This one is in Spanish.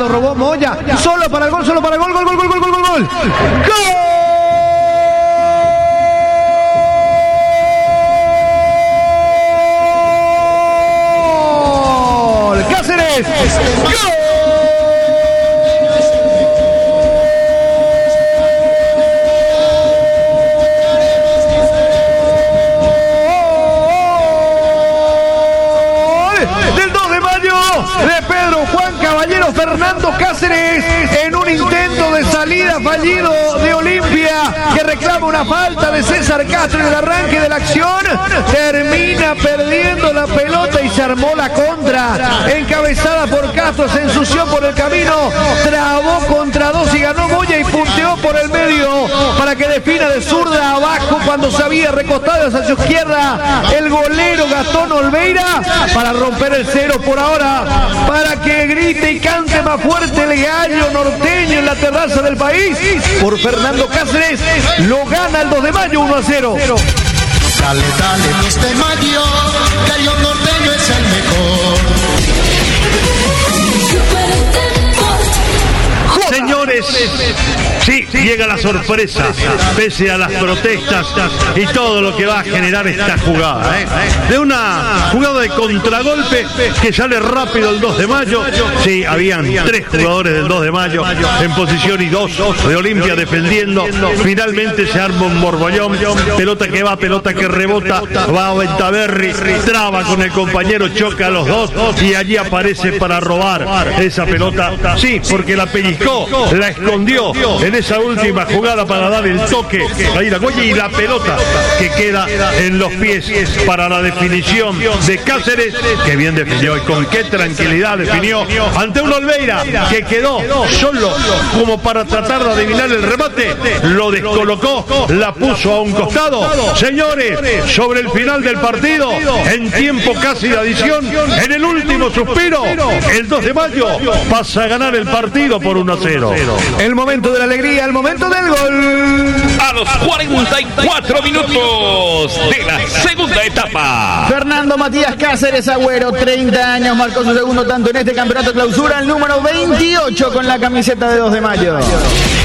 lo robó Moya. Solo para el gol, gol, gol, gol, gol, gol, gol, gol, gol. ¡Gol! ¡Cáceres! ¡Gol! Del 2 de mayo de Pedro Juan Caballero Fernando Cáceres en un intento de salida fallido de Olimpia que reclama una falta de César Castro en el arranque de la acción, termina perdiendo la pelota y se armó la contra, encabezada por Castro, se ensució por el camino, trabó contra dos y ganó Moya y punteó por el medio para que defina de zurda abajo cuando se había recostado hacia su izquierda el golero Gastón Olveira para romper el cero por ahora, para que grite y cante más fuerte el gallo norteño en la terraza del país. Por Fernando Cáceres lo gana el 2 de mayo 1-0. Dale, dale, 2 de mayo, gallo norteño es el mejor. Señores, sí, llega la sorpresa, pese a las protestas y todo lo que va a generar esta jugada, de una jugada de contragolpe que sale rápido el 2 de mayo. Sí, habían 3 jugadores del 2 de mayo en posición y 2 de Olimpia defendiendo. Finalmente se arma un borbollón, pelota que va, pelota que rebota, va a Ventaverri, traba con el compañero, choca a los dos y allí aparece para robar esa pelota. Sí, porque la pellizcó, la escondió en esa última jugada para dar el toque a Iragoyen y la pelota que queda en los pies para la definición de Cáceres, que bien definió y con qué tranquilidad definió ante un Olveira que quedó solo como para tratar de adivinar el remate, lo descolocó, la puso a un costado. Señores, sobre el final del partido, en tiempo casi de adición, en el último suspiro, el 2 de mayo pasa a ganar el partido por 1-0. El momento de la alegría, el momento del gol. A los 44 minutos de la segunda etapa. Fernando Matías Cáceres Agüero, 30 años, marcó su segundo tanto en este campeonato clausura, el número 28 con la camiseta de 2 de mayo.